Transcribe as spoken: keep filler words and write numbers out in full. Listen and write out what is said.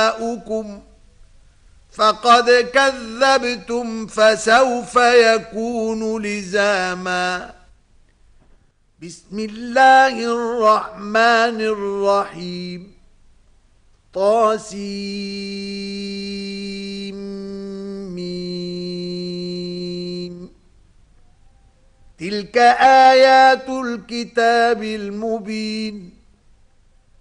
آباؤكم فقد كذبتم فسوف يكون لزاما. بسم الله الرحمن الرحيم. طاسيم. تلك آيات الكتاب المبين.